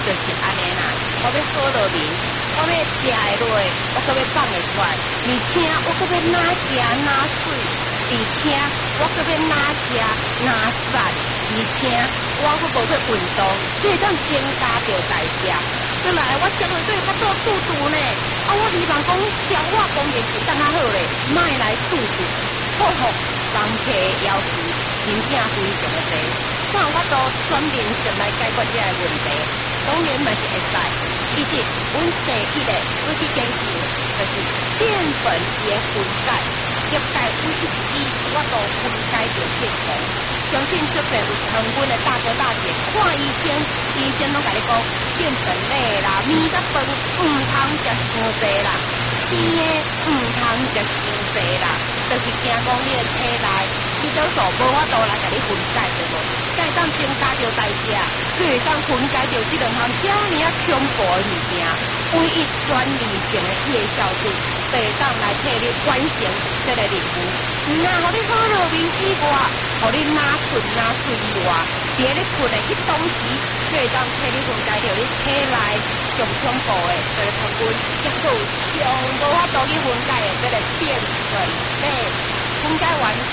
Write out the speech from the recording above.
就是安尼啦。我要好落面，我要食会落，我搁要放会出来，而且我搁要哪食哪水，而且我搁要哪食哪散，而且我搁无要运动，这会当增加着代谢。再来，我接落对较做肚肚呢，我希望讲消化功能会更较好咧，莫来肚肚，好好人体要求真正非常的低。看我都全面性来解决这个问题，当然嘛是会使。其实，阮第一个要去坚持就是淀粉也分解，入解每一支我都分解着健康。相信足侪有糖分的大哥大姐看医生，医生拢甲你讲淀粉类啦、面甲饭唔通食伤济啦，甜的唔通食伤济啦，就是惊讲你的体内胰岛素无法度来甲你分解对无？才会当增加着代谢，才会当分解着这两项这么啊恐怖的物件，唯一专利性的夜宵素，就会当来替你完成这个任务。那互你好落面以外，互你哪困哪睡以外，伫你困的迄当时，就会当替你分解着你体内上恐怖的这个糖分，结果上无法度去分解的这个淀粉类，分解完。